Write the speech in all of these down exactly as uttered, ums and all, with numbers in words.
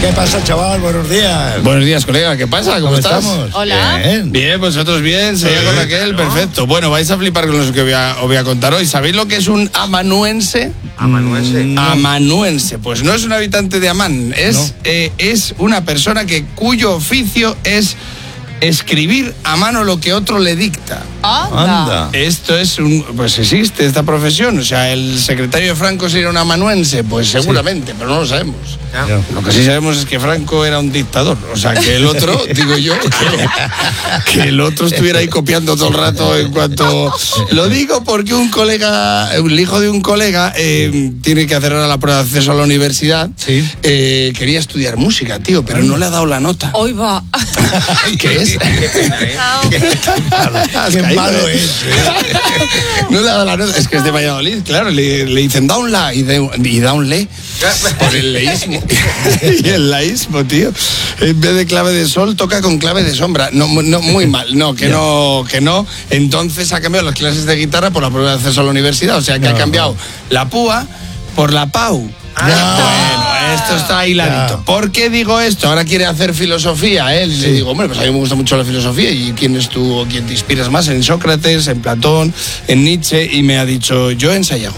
¿Qué pasa, chaval? Buenos días. Buenos días, colega. ¿Qué pasa? ¿Cómo, ¿Cómo estás? estamos? Hola. Bien. Bien, vosotros bien. Se con Raquel, perfecto. Bueno, vais a flipar con lo que voy a, os voy a contar hoy. ¿Sabéis lo que es un amanuense? ¿Amanuense? No. Amanuense. Pues no es un habitante de Amán. Es, No. eh, es una persona que cuyo oficio es escribir a mano lo que otro le dicta. Anda. Anda. Esto es un... Pues existe esta profesión. O sea, el secretario de Franco sería un amanuense. Pues seguramente, pero no lo sabemos. Ya. Ya. Lo que sí sabemos es que Franco era un dictador. O sea, que el otro, digo yo, que, que el otro estuviera ahí copiando todo el rato en cuanto... Lo digo porque un colega, el hijo de un colega, eh, tiene que hacer ahora la prueba de acceso a la universidad. Sí. Eh, quería estudiar música, tío, pero no le ha dado la nota. Hoy va. ¿Qué es? Qué pena, ¿eh? Has Qué caído, malo ¿eh? es. ¿eh? No le ha dado la nota, es que es de Valladolid, claro, le, le dicen da un la y, de, y da un le por el leísmo. Y el laísmo, tío. En vez de clave de sol, toca con clave de sombra. No, no muy mal, no, que no, que no. Entonces ha cambiado las clases de guitarra por la prueba de acceso a la universidad. O sea que No. ha cambiado la púa por la pau. Bueno, esto está hiladito. Ya. ¿Por qué digo esto? Ahora quiere hacer filosofía, ¿eh? Le digo, hombre, pues a mí me gusta mucho la filosofía. ¿Y quién es tú o quién te inspiras más? En Sócrates, en Platón, en Nietzsche. Y me ha dicho, yo en Sayago.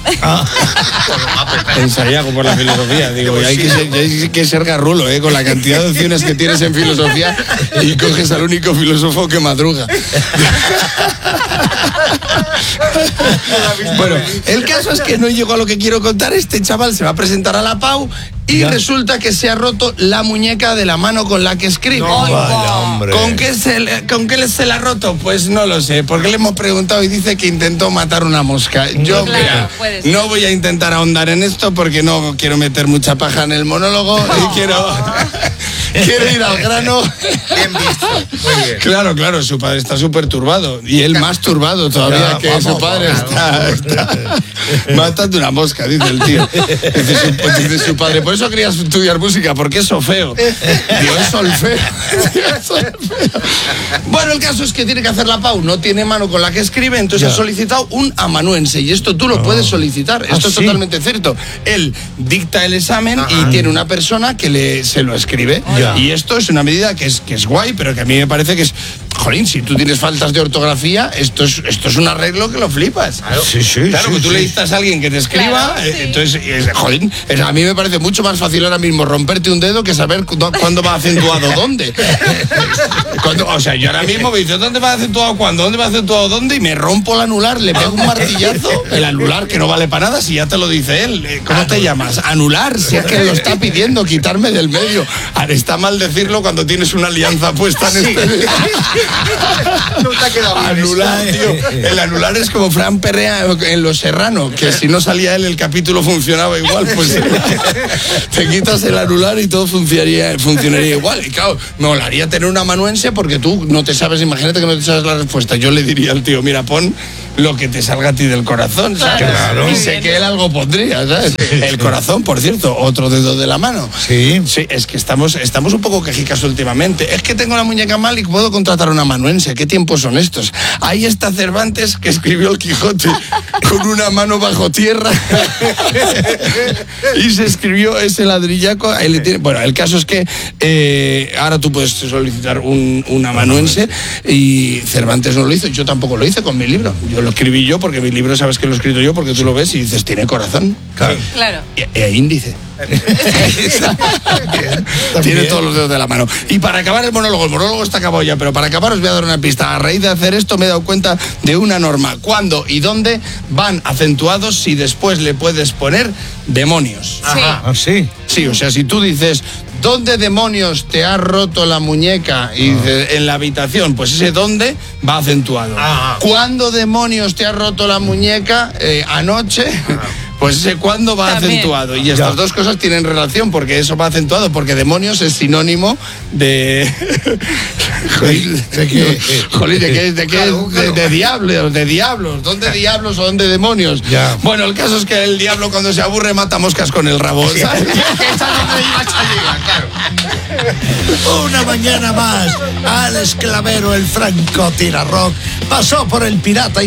En Sayago por la filosofía. Digo, y hay que ser, hay que ser garrulo, ¿eh? Con la cantidad de opciones que tienes en filosofía y coges al único filósofo que madruga. Bueno, el caso es que no llego a lo que quiero contar. Este chaval se va a presentar a la Pau y Ya. resulta que se ha roto la muñeca de la mano con la que escribe. No, Ay, Vaya, va. hombre. ¿Con qué, se, le- ¿Con qué le- se la ha roto? Pues no lo sé, porque le hemos preguntado y dice que intentó matar una mosca. Yo, Claro, mira, puede ser. no voy a intentar ahondar en esto porque no quiero meter mucha paja en el monólogo y quiero, quiero ir al grano. Bien visto. Muy bien. Claro, claro, su padre está súper turbado y él más turbado todavía Ya, que vamos, su padre vamos. está, está matando una mosca, dice el tío. Dice su, dice su padre, por eso querías estudiar música, porque es solfeo. Digo, es solfeo. Es solfeo. Bueno, el caso es que tiene que hacer la Pau, no tiene mano con la que escribe, entonces Ya. ha solicitado un amanuense y esto tú lo puedes solicitar, Ah, esto es ¿sí? totalmente cierto. Él dicta el examen y Ajá. tiene una persona que le, se lo escribe. Ya. Y esto es una medida que es, que es guay, pero que a mí me parece que es, jolín, si tú tienes faltas de ortografía, esto es, esto es un arreglo que lo flipas. Claro. Sí, sí, Claro, sí, que tú sí. le dictas a alguien que te escriba, Claro, eh, sí. entonces, es, jolín, es- a mí me parece mucho más fácil ahora mismo romperte un dedo que saber cu- cuándo va acentuado dónde. Cuando- o sea, yo ahora mismo me dice, ¿dónde va acentuado cuándo? ¿Dónde va acentuado dónde? Y me rompo el anular, le pego un martillazo, el anular que no vale para nada, si ya te lo dice él. Eh, ¿Cómo te llamas? Anular, si es que lo está pidiendo, quitarme del medio. Ahora está mal decirlo cuando tienes una alianza puesta en este dedo. No te ha quedado bien eso. Anular, tío. El anular es como Fran Perrea en Los Serrano, que si no salía él el capítulo funcionaba igual. Pues te quitas el anular y todo funcionaría, funcionaría igual. Y claro, me molaría tener un amanuense porque tú no te sabes, imagínate que no te sabes la respuesta. Yo le diría al tío, mira, pon lo que te salga a ti del corazón, ¿sabes? Claro. Y sé que él algo pondría, ¿sabes? El corazón, por cierto, otro dedo de la mano. Sí. Sí, es que estamos, estamos un poco quejicas últimamente. Es que tengo la muñeca mal y puedo contratar a un amanuense. ¿Qué tiempos son estos? Ahí está Cervantes, que escribió el Quijote con una mano bajo tierra y se escribió ese ladrillaco. Ahí le tiene- Bueno, el caso es que eh, ahora tú puedes solicitar un, un amanuense y Cervantes no lo hizo. Yo tampoco lo hice con mi libro. Yo lo escribí yo porque mi libro sabes que lo he escrito yo porque tú lo ves y dices, tiene corazón. Claro. Claro. E, e índice. Tiene todos los dedos de la mano. Y para acabar el monólogo, el monólogo está acabado ya, pero para acabar os voy a dar una pista. A raíz de hacer esto me he dado cuenta de una norma. ¿Cuándo y dónde van acentuados si después le puedes poner demonios? Sí. Ah, sí. Sí, o sea, si tú dices, ¿dónde demonios te has roto la muñeca? Y dices, en la habitación, pues ese dónde va acentuado. Ah. ¿Cuándo demonios te has roto la muñeca? Eh, anoche. Pues ese cuándo va También. acentuado. Y estas Ya. dos cosas tienen relación, porque eso va acentuado, porque demonios es sinónimo de. Jolín, ¿De qué? Jolín, ¿de qué? ¿De qué? Claro, claro. De, de diablos, de diablos. ¿Dónde diablos o dónde demonios? Ya. Bueno, el caso es que el diablo cuando se aburre mata moscas con el rabo. ¿Sabes? Esa es donde iba Chayiga, claro. Una mañana más, Alex Clavero, el francotirador, pasó por el Pirata y